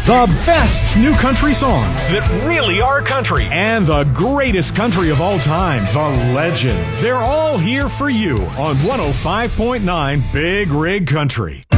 The best new country songs that really are country. And the greatest country of all time, the legends. They're all here for you on 105.9 Big Rig Country.